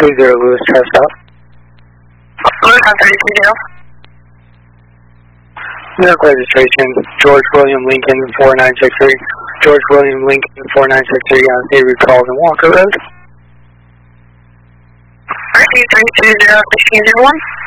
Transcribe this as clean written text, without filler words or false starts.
Lewis, test out. Lewis, I'm 32 0. New registration, George William Lincoln 4963. George William Lincoln 4963 on Avery Calls and Walker Road. RC 320 1601.